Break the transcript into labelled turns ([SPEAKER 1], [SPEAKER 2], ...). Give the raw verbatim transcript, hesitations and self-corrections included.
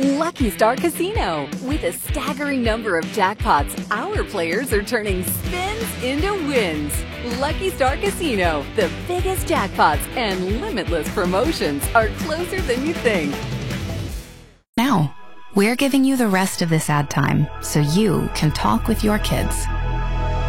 [SPEAKER 1] Lucky Star Casino. With a staggering number of jackpots, our players are turning spins into wins. Lucky Star Casino, the biggest jackpots and limitless promotions are closer than you think.
[SPEAKER 2] Now, we're giving you the rest of this ad time so you can talk with your kids.